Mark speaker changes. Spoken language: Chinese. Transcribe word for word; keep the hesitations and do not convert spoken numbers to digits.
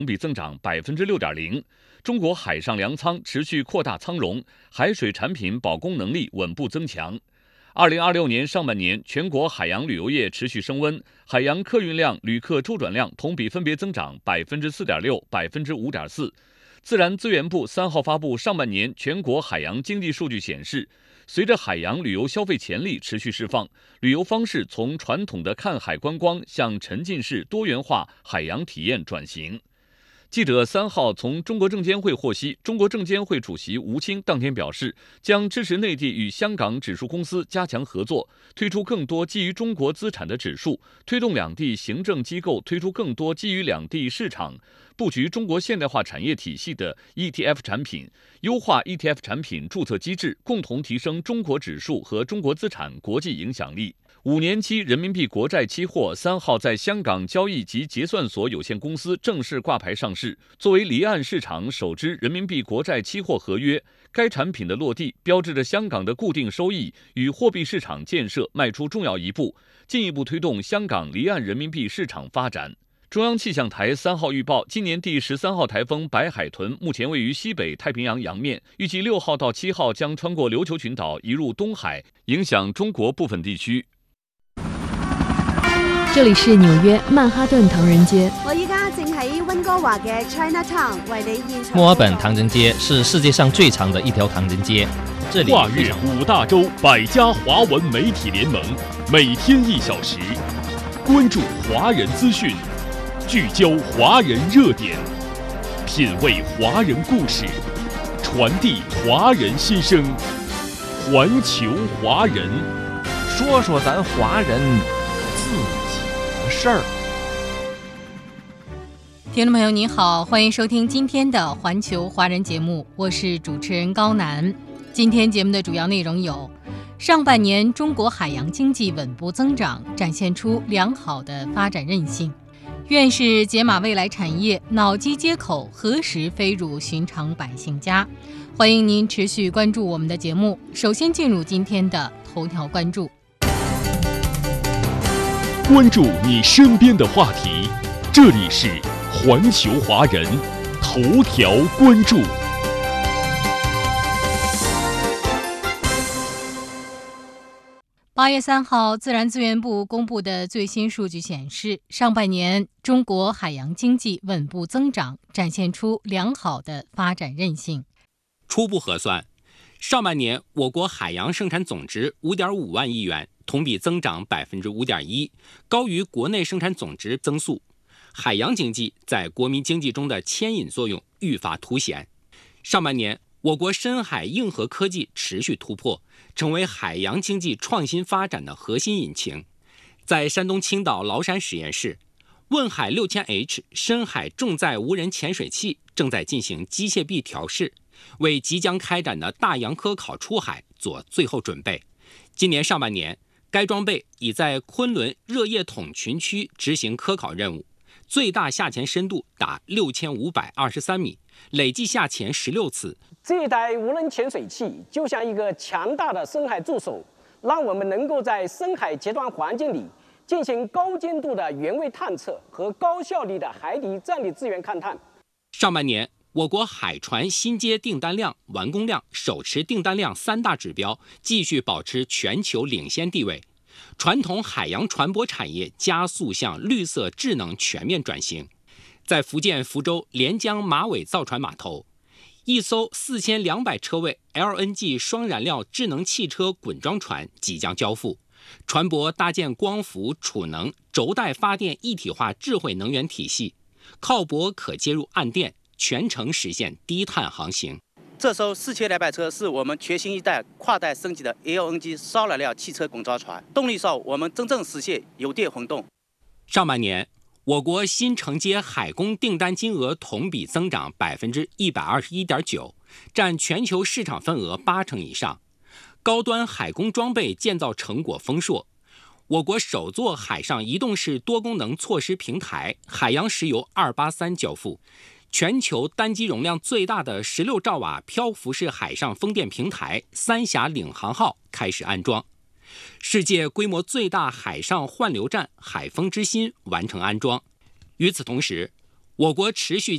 Speaker 1: 同比增长 百分之六点零。中国海上粮仓持续扩大仓容，海水产品保供能力稳步增强。二零二六年上半年，全国海洋旅游业持续升温，海洋客运量、旅客周转量同比分别增长 百分之四点六、百分之五点四。自然资源部三号发布上半年全国海洋经济数据显示，随着海洋旅游消费潜力持续释放，旅游方式从传统的看海观光向沉浸式多元化海洋体验转型。记者三号从中国证监会获悉，中国证监会主席吴清当天表示，将支持内地与香港指数公司加强合作，推出更多基于中国资产的指数，推动两地行政机构推出更多基于两地市场、布局中国现代化产业体系的 E T F 产品，优化 E T F 产品注册机制，共同提升中国指数和中国资产国际影响力。五年期人民币国债期货三号在香港交易及结算所有限公司正式挂牌上市，作为离岸市场首支人民币国债期货合约，该产品的落地标志着香港的固定收益与货币市场建设迈出重要一步，进一步推动香港离岸人民币市场发展。中央气象台三号预报，今年第十三号台风白海豚目前位于西北太平洋洋面，预计六号到七号将穿过琉球群岛移入东海，影响中国部分地区。
Speaker 2: 这里是纽約曼哈頓唐人街。
Speaker 3: 我依家正喺溫哥華嘅 Chinatown 為你現場。
Speaker 4: 墨爾本唐人街是世界上最長的一條唐人街，這裡
Speaker 5: 跨越五大洲百家華文媒體聯盟，每天一小時，關注華人資訊，聚焦華人熱點，品味華人故事，傳遞華人心聲，環球華人，
Speaker 6: 說說咱華人自己的事兒。
Speaker 7: 听众朋友您好，欢迎收听今天的环球华人节目，我是主持人高楠。今天节目的主要内容有：上半年中国海洋经济稳步增长，展现出良好的发展韧性；愿是解码未来产业，脑机接口何时飞入寻常百姓家？欢迎您持续关注我们的节目。首先进入今天的头条关注。
Speaker 5: 关注你身边的话题，这里是环球华人头条关注。
Speaker 7: 八月三号，自然资源部公布的最新数据显示，上半年中国海洋经济稳步增长，展现出良好的发展韧性。
Speaker 8: 初步核算，上半年我国海洋生产总值 五点五万亿元，同比增长 百分之五点一， 高于国内生产总值增速。海洋经济在国民经济中的牵引作用愈发凸显。上半年，我国深海硬核科技持续突破，成为海洋经济创新发展的核心引擎。在山东青岛崂山实验室，问海 六千 H 深海重载无人潜水器正在进行机械臂调试，为即将开展的大洋科考出海做最后准备。今年上半年，该装备已在昆仑热液筒群区执行科考任务，最大下潜深度达六千五百二十三米，累计下潜十六次。
Speaker 9: 这台无人潜水器就像一个强大的深海助手，让我们能够在深海极端环境里进行高精度的原位探测和高效率的海底战力资源勘探。
Speaker 8: 上半年，我国海船新接订单量、完工量、手持订单量三大指标继续保持全球领先地位，传统海洋船舶产业加速向绿色智能全面转型。在福建福州连江马尾造船码头，一艘四千两百车位 L N G 双燃料智能汽车滚装船即将交付，船舶搭建光伏、储能、轴带发电一体化智慧能源体系，靠泊可接入岸电，全程实现低碳航行。
Speaker 10: 这艘四千两百车是我们全新一代跨代升级的 L N G 烧燃料汽车滚装船，动力上我们真正实现油电混动。
Speaker 8: 上半年，我国新承接海工订单金额同比增长 百分之一百二十一点九， 占全球市场份额八成以上。高端海工装备建造成果丰硕，我国首座海上移动式多功能措施平台海洋石油二八三交付，全球单机容量最大的十六兆瓦漂浮式海上风电平台三峡领航号开始安装，世界规模最大海上换流站海风之心完成安装。与此同时，我国持续